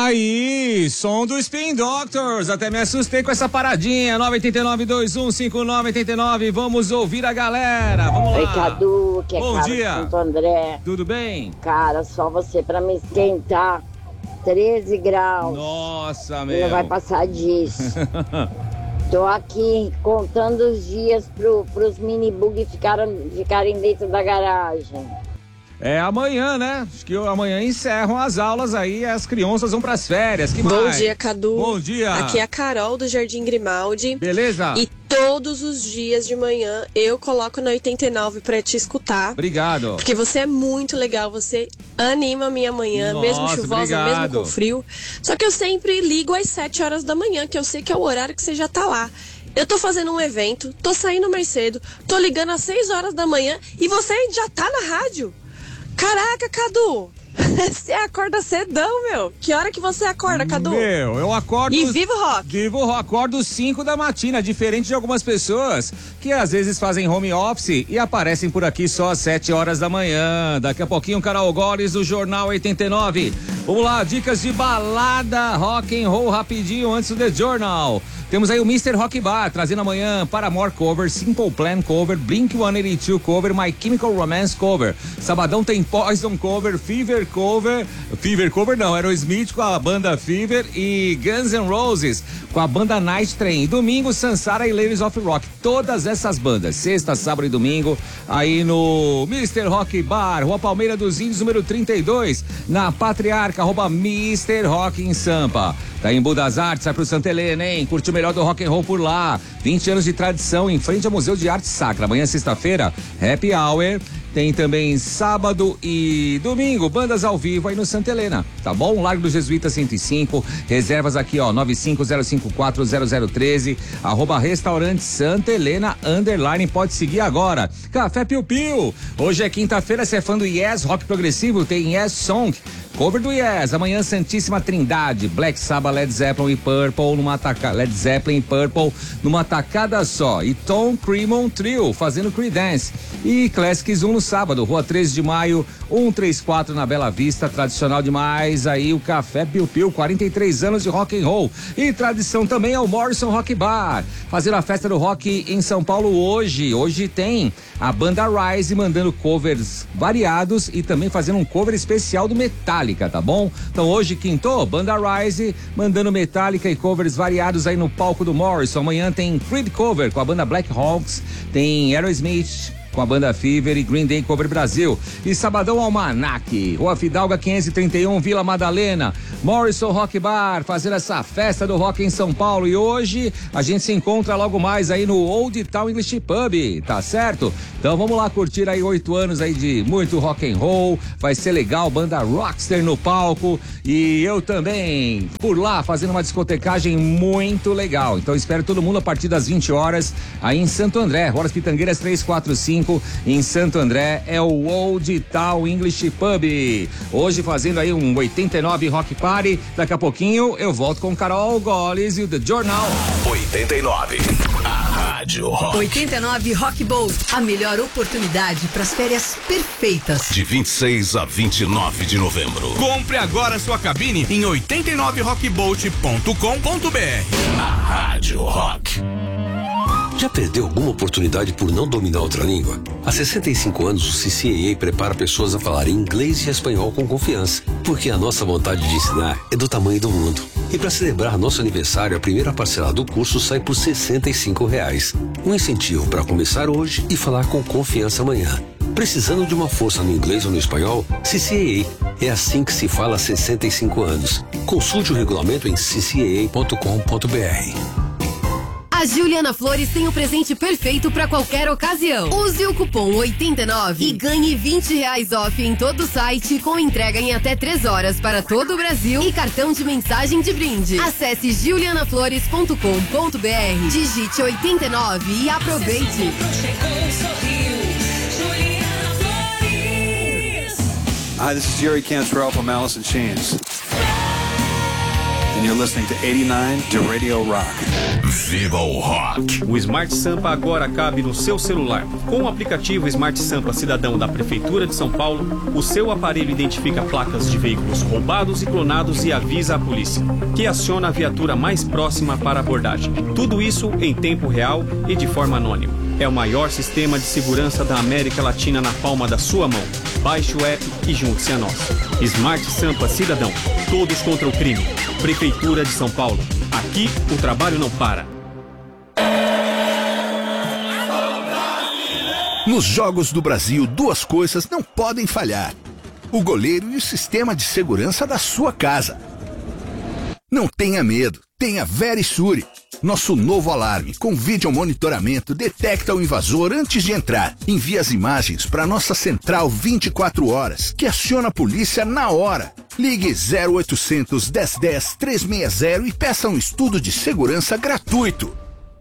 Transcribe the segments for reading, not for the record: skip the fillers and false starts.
Aí, som do Spin Doctors. Até me assustei com essa paradinha. 989-2159-89. Vamos ouvir a galera. Vamos lá. Oi, Cadu, que é Bom Carlos dia. Santo André. Tudo bem? Cara, só você pra me esquentar. 13 graus. Nossa, Não meu. vai passar disso. Tô aqui contando os dias pros mini bug ficarem dentro da garagem. É amanhã, né? Acho que amanhã encerram as aulas aí, as crianças vão pras férias. Que Bom mais? dia, Cadu. Bom dia. Aqui é a Carol do Jardim Grimaldi. Beleza? E todos os dias de manhã eu coloco na 89 pra te escutar. Obrigado. Porque você é muito legal, você anima a minha manhã, Nossa, mesmo chuvosa, obrigado. mesmo com frio. Só que eu sempre ligo às 7 horas da manhã, que eu sei que é o horário que você já tá lá. Eu tô fazendo um evento, tô saindo mais cedo, tô ligando às 6 horas da manhã e você já tá na rádio. Caraca, Cadu! Você acorda cedão, meu. Que hora que você acorda, Cadu? Meu, eu acordo... E viva o rock! Vivo o rock. Acordo 5 da matina, diferente de algumas pessoas que às vezes fazem home office e aparecem por aqui só às 7 horas da manhã. Daqui a pouquinho, Carol Goles do Jornal 89. Vamos lá, dicas de balada, rock and roll rapidinho antes do The Journal. Temos aí o Mr. Rock Bar, trazendo amanhã Paramore cover, Simple Plan cover, Blink-182 cover, My Chemical Romance cover. Sabadão tem Poison cover, Fever cover não, Aerosmith com a banda Fever e Guns N' Roses com a banda Night Train. Domingo, Sansara e Ladies of Rock. Todas essas bandas, sexta, sábado e domingo, aí no Mr. Rock Bar, Rua Palmeira dos Índios, número 32, na Patriarca, @Mr. Rock em Sampa. Tá em Budas Artes, sai pro Santa Helena, hein? Curte o melhor do rock and roll por lá. 20 anos de tradição em frente ao Museu de Arte Sacra. Amanhã, sexta-feira, Happy Hour. Tem também sábado e domingo, bandas ao vivo aí no Santa Helena, tá bom? Largo do Jesuíta 105, reservas aqui, ó, 950540013, @restaurante Santa Helena, _ pode seguir agora. Café Piu Piu, hoje é quinta-feira, você é fã do Yes, rock progressivo, tem Yes Song, cover do Yes, amanhã Santíssima Trindade, Black Sabbath, Led Zeppelin e Purple numa tacada só, e Tom Cremon Trio fazendo Creedence, e Classics 1 no sábado, Rua 13 de Maio, 134 na Bela Vista, tradicional demais aí o Café Piu Piu, 43 anos de rock and roll, e tradição também é o Morrison Rock Bar, fazendo a festa do rock em São Paulo hoje tem a banda Rise mandando covers variados e também fazendo um cover especial do Metallica, tá bom? Então hoje quintou, banda Rise mandando Metallica e covers variados aí no palco do Morrison. Amanhã tem Creed cover com a banda Black Hawks, tem Aerosmith com a banda Fever e Green Day cover Brasil. E sabadão Almanac, Rua Fidalga 531, Vila Madalena, Morrison Rock Bar, fazendo essa festa do rock em São Paulo. E hoje a gente se encontra logo mais aí no Old Town English Pub, tá certo? Então vamos lá curtir aí 8 anos aí de muito rock and roll, vai ser legal, banda Rockster no palco e eu também por lá fazendo uma discotecagem muito legal. Então espero todo mundo a partir das 20 horas aí em Santo André, Horas Pitangueiras 345 em Santo André, é o Old Town English Pub. Hoje fazendo aí um 89 Rock Party. Daqui a pouquinho eu volto com Carol Goles e o The Jornal. 89, a Rádio Rock. 89 Rock Bowl, a melhor oportunidade para as férias perfeitas. De 26 a 29 de novembro. Compre agora sua cabine em 89rockboat.com.br. A Rádio Rock. Já perdeu alguma oportunidade por não dominar outra língua? Há 65 anos o CCAA prepara pessoas a falarem inglês e espanhol com confiança, porque a nossa vontade de ensinar é do tamanho do mundo. E para celebrar nosso aniversário, a primeira parcela do curso sai por R$65. Um incentivo para começar hoje e falar com confiança amanhã. Precisando de uma força no inglês ou no espanhol? CCAA. É assim que se fala há 65 anos. Consulte o regulamento em ccaa.com.br. A Juliana Flores tem o presente perfeito para qualquer ocasião. Use o cupom 89 e ganhe R$20 off em todo o site, com entrega em até 3 horas para todo o Brasil e cartão de mensagem de brinde. Acesse julianaflores.com.br, digite 89 e aproveite. Hi, this is Jerry Cantrell from Alice in Chains. and you're listening to 89 to Radio Rock. Viva o Rock. O Smart Sampa agora cabe no seu celular. Com o aplicativo Smart Sampa Cidadão da Prefeitura de São Paulo, o seu aparelho identifica placas de veículos roubados e clonados e avisa a polícia, que aciona a viatura mais próxima para abordagem. Tudo isso em tempo real e de forma anônima. É o maior sistema de segurança da América Latina na palma da sua mão. Baixe o app e junte-se a nós. Smart Sampa Cidadão. Todos contra o crime. Prefeitura de São Paulo. Aqui o trabalho não para. Nos Jogos do Brasil, duas coisas não podem falhar: o goleiro e o sistema de segurança da sua casa. Não tenha medo, tenha Verisure. Nosso novo alarme com vídeo monitoramento detecta o invasor antes de entrar. Envia as imagens para nossa central 24 horas, que aciona a polícia na hora. Ligue 0800 1010 360 e peça um estudo de segurança gratuito.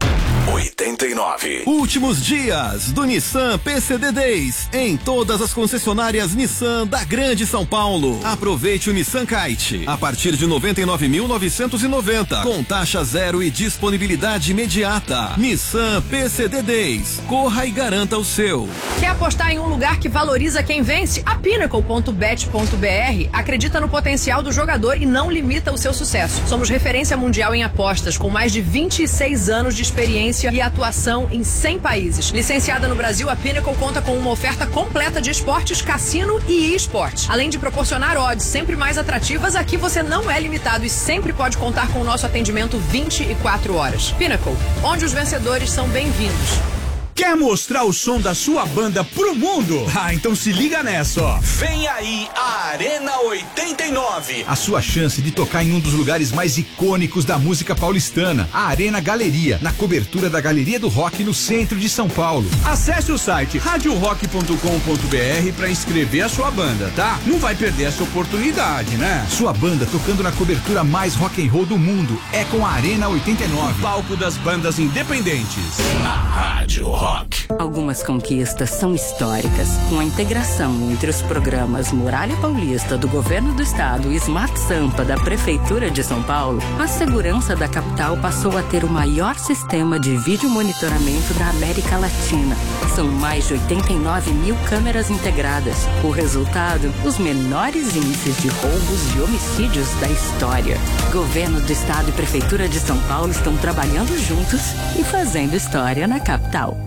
89. Últimos dias do Nissan PCD Days em todas as concessionárias Nissan da Grande São Paulo. Aproveite o Nissan Kite a partir de 99.990 com taxa zero e disponibilidade imediata. Nissan PCD Days. Corra e garanta o seu. Quer apostar em um lugar que valoriza quem vence? A Pinnacle.bet.br acredita no potencial do jogador e não limita o seu sucesso. Somos referência mundial em apostas com mais de 26 anos de experiência e atuação em 100 países. Licenciada no Brasil, a Pinnacle conta com uma oferta completa de esportes, cassino e e-esporte. Além de proporcionar odds sempre mais atrativas, aqui você não é limitado e sempre pode contar com o nosso atendimento 24 horas. Pinnacle, onde os vencedores são bem-vindos. Quer mostrar o som da sua banda pro mundo? Ah, então se liga nessa, ó. Vem aí a Arena 89. A sua chance de tocar em um dos lugares mais icônicos da música paulistana, a Arena Galeria, na cobertura da Galeria do Rock no centro de São Paulo. Acesse o site radiorock.com.br para inscrever a sua banda, tá? Não vai perder essa oportunidade, né? Sua banda tocando na cobertura mais rock and roll do mundo é com a Arena 89, o palco das bandas independentes. Na Rádio Rock. Algumas conquistas são históricas. Com a integração entre os programas Muralha Paulista do Governo do Estado e Smart Sampa da Prefeitura de São Paulo, a segurança da capital passou a ter o maior sistema de vídeo monitoramento da América Latina. São mais de 89 mil câmeras integradas. O resultado, os menores índices de roubos e homicídios da história. Governo do Estado e Prefeitura de São Paulo estão trabalhando juntos e fazendo história na capital.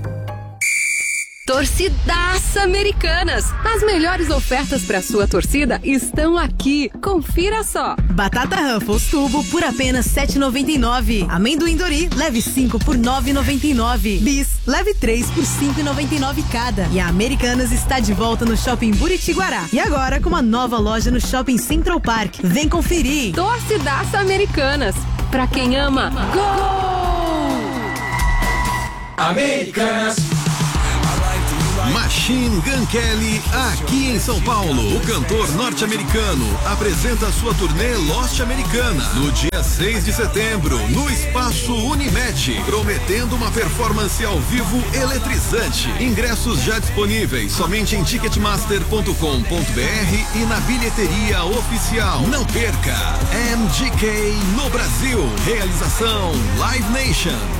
Torcidaça Americanas. As melhores ofertas para sua torcida estão aqui. Confira só. Batata Ruffles tubo por apenas R$ 7,99. Amendoim Dori, leve 5 por R$ 9,99. Bis, leve 3 por R$ 5,99 cada. E a Americanas está de volta no Shopping Buriti-Guará. E agora com uma nova loja no Shopping Central Park. Vem conferir. Torcidaça Americanas. Pra quem ama, gol! Americanas. Machine Gun Kelly, aqui em São Paulo. O cantor norte-americano apresenta sua turnê Lost Americana no dia 6 de setembro, no Espaço Unimed, prometendo uma performance ao vivo eletrizante. Ingressos já disponíveis somente em ticketmaster.com.br e na bilheteria oficial. Não perca! MGK no Brasil. Realização Live Nation.